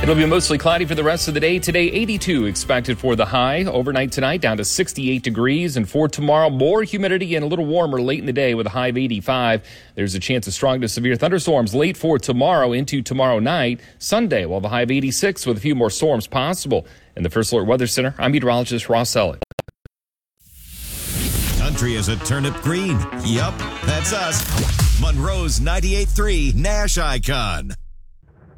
It'll be mostly cloudy for the rest of the day. Today, 82 expected for the high. Overnight tonight, down to 68 degrees. And for tomorrow, more humidity and a little warmer late in the day with a high of 85. There's a chance of strong to severe thunderstorms late for tomorrow into tomorrow night. Sunday, we'll have a high of 86 with a few more storms possible. In the First Alert Weather Center, I'm meteorologist Ross Elliott. Country is a turnip green. Yup, that's us. Monroe's 98.3 Nash Icon.